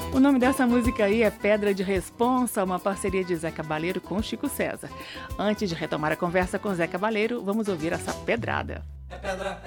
O nome dessa música aí é Pedra de Responsa, uma parceria de Zé Cabaleiro com Chico César. Antes de retomar a conversa com Zé Cabaleiro, vamos ouvir essa pedrada. É pedra,